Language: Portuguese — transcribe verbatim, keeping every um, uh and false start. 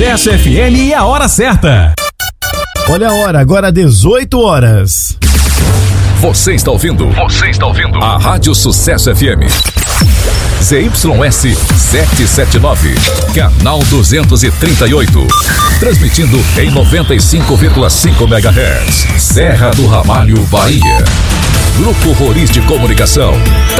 Sucesso F M e a hora certa. Olha a hora, agora dezoito horas. Você está ouvindo? Você está ouvindo? A Rádio Sucesso F M. Z Y S setecentos e setenta e nove, canal duzentos e trinta e oito. Transmitindo em noventa e cinco vírgula cinco megahertz. Serra do Ramalho, Bahia. Grupo Roriz de Comunicação.